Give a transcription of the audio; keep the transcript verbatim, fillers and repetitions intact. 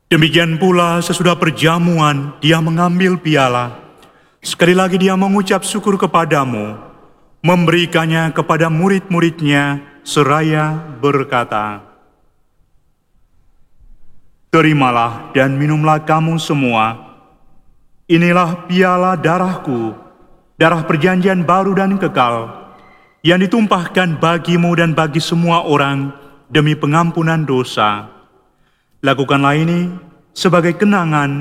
Demikian pula sesudah perjamuan dia mengambil piala. Sekali lagi dia mengucap syukur kepadamu, memberikannya kepada murid-muridnya seraya berkata, "Terimalah dan minumlah kamu semua. Inilah piala darahku, darah perjanjian baru dan kekal, yang ditumpahkan bagimu dan bagi semua orang demi pengampunan dosa. Lakukanlah ini sebagai kenangan